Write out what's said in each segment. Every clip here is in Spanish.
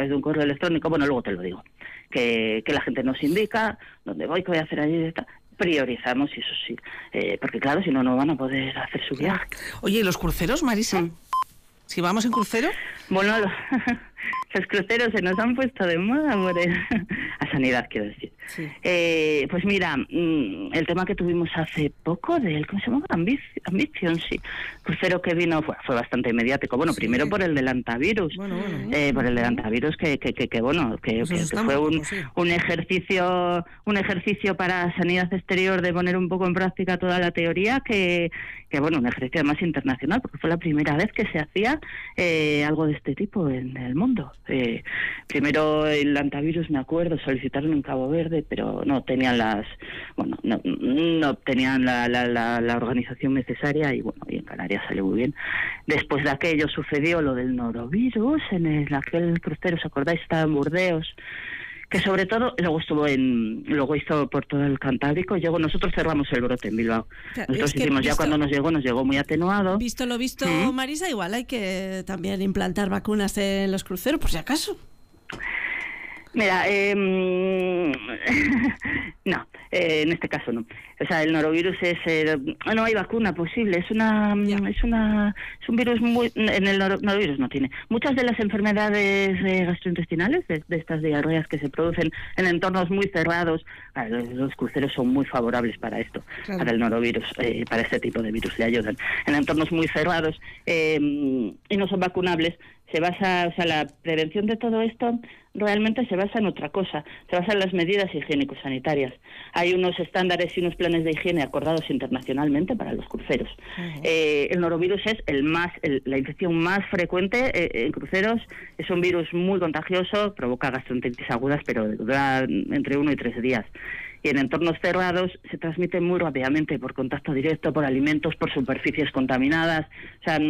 través de un correo electrónico, bueno, luego te lo digo, que la gente nos indica dónde voy, qué voy a hacer allí, priorizamos, y eso sí, porque claro, si no, no van a poder hacer su viaje. Oye, ¿y los cruceros, Marisa? ¿Si vamos en crucero? Bueno, los cruceros se nos han puesto de moda, a Sanidad, quiero decir. Sí. Pues mira, el tema que tuvimos hace poco del, ¿cómo se llama? Ambition, sí. Crucero que vino fue bastante mediático. Bueno, sí. Primero por el del antivirus. Bueno. Por el del antivirus que fue un ejercicio para Sanidad Exterior de poner un poco en práctica toda la teoría que bueno, un ejercicio además internacional, porque fue la primera vez que se hacía algo de este tipo en el mundo. Primero el antivirus, me acuerdo, solicitaron en Cabo Verde, pero no tenían no tenían la organización necesaria, y bueno, y en Canarias salió muy bien. Después de aquello sucedió lo del norovirus en aquel crucero, ¿os acordáis? Estaba en Burdeos, que sobre todo luego hizo por todo el Cantábrico. Nosotros cerramos el brote en Bilbao. Nosotros hicimos, ya cuando nos llegó muy atenuado. Visto lo visto, Marisa, igual hay que también implantar vacunas en los cruceros, por si acaso. Mira, no, en este caso no. O sea, el norovirus no hay vacuna posible. Es un virus muy. En el norovirus no tiene. Muchas de las enfermedades gastrointestinales, de estas diarreas que se producen en entornos muy cerrados, los cruceros son muy favorables para esto, claro. Para el norovirus, para este tipo de virus le ayudan. En entornos muy cerrados y no son vacunables. La prevención de todo esto realmente se basa en otra cosa, se basa en las medidas higiénico-sanitarias. Hay unos estándares y unos planes de higiene acordados internacionalmente para los cruceros. El norovirus es la infección más frecuente en cruceros, es un virus muy contagioso, provoca gastroenteritis agudas, pero dura entre 1 y 3 días. Y en entornos cerrados se transmite muy rápidamente por contacto directo, por alimentos, por superficies contaminadas. O sea,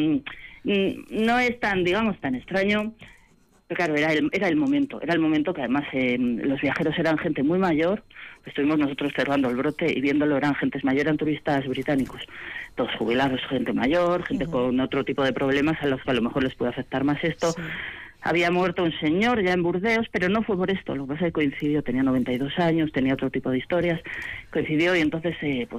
no es tan extraño, pero claro, era el momento que además los viajeros eran gente muy mayor. Estuvimos nosotros cerrando el brote y viéndolo, eran turistas británicos, todos jubilados, gente mayor, gente con otro tipo de problemas a los que a lo mejor les puede afectar más esto. Sí. Había muerto un señor ya en Burdeos, pero no fue por esto, lo que pasa es que coincidió, tenía 92 años, tenía otro tipo de historias, coincidió y entonces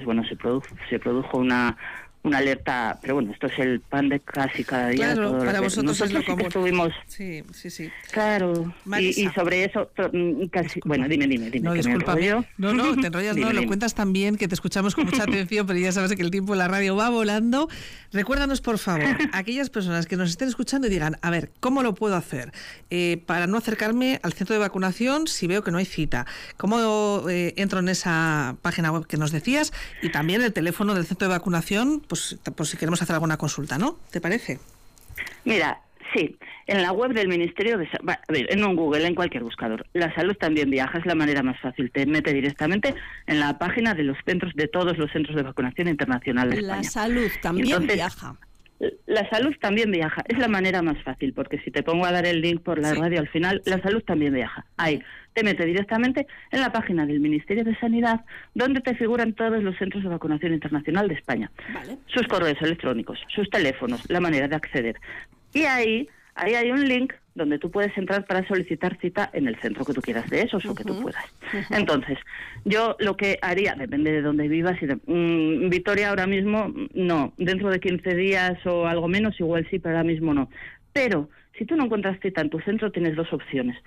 se produjo una alerta, pero bueno, esto es el pan de casi cada día. Claro, para vosotros es lo común. Estuvimos, sí. Claro, y sobre eso, casi, bueno, dime. No, disculpa. No, te enrollas, dime. Lo cuentas tan bien que te escuchamos con mucha atención, pero ya sabes que el tiempo en la radio va volando. Recuérdanos, por favor, aquellas personas que nos estén escuchando y digan, a ver, ¿cómo lo puedo hacer para no acercarme al centro de vacunación si veo que no hay cita? ¿Cómo entro en esa página web que nos decías? Y también el teléfono del centro de vacunación, pues por si queremos hacer alguna consulta, ¿no? ¿Te parece? Mira, sí, en la web del Ministerio de Salud, en un Google, en cualquier buscador, La Salud también viaja, es la manera más fácil, te mete directamente en la página de los centros, de todos los centros de vacunación internacional de España. La Salud también viaja. La Salud también viaja, es la manera más fácil, porque si te pongo a dar el link por la radio al final, La Salud también viaja. Ahí, te mete directamente en la página del Ministerio de Sanidad, donde te figuran todos los centros de vacunación internacional de España. Vale. Sus correos electrónicos, sus teléfonos, la manera de acceder. Y ahí hay un link donde tú puedes entrar para solicitar cita en el centro que tú quieras de esos o que tú puedas. Entonces, yo lo que haría, depende de dónde vivas, Vitoria ahora mismo no, dentro de 15 días o algo menos igual sí, pero ahora mismo no. Pero si tú no encuentras cita en tu centro, tienes 2 opciones.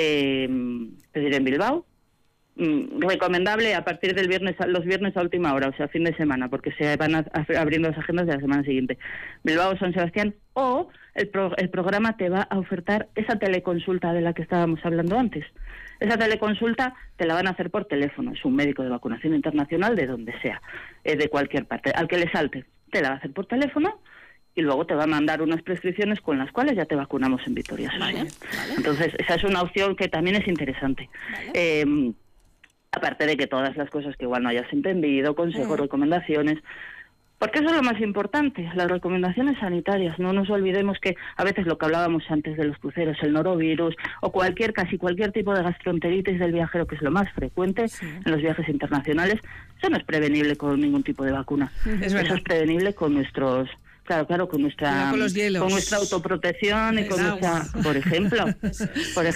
Pedir en Bilbao, recomendable a partir del los viernes a última hora, o sea, fin de semana, porque se van abriendo las agendas de la semana siguiente. Bilbao, San Sebastián, o el programa te va a ofertar esa teleconsulta de la que estábamos hablando antes. Esa teleconsulta te la van a hacer por teléfono, es un médico de vacunación internacional de donde sea, de cualquier parte, al que le salte, te la va a hacer por teléfono y luego te va a mandar unas prescripciones con las cuales ya te vacunamos en Vitoria. Vale. Entonces, esa es una opción que también es interesante. Vale. Aparte de que todas las cosas que igual no hayas entendido, consejos, recomendaciones, porque eso es lo más importante, las recomendaciones sanitarias. No nos olvidemos que a veces lo que hablábamos antes de los cruceros, el norovirus o casi cualquier tipo de gastroenteritis del viajero, que es lo más frecuente en los viajes internacionales, eso no es prevenible con ningún tipo de vacuna. Eso es prevenible con nuestros... Claro, con nuestra autoprotección y con nuestra, por ejemplo,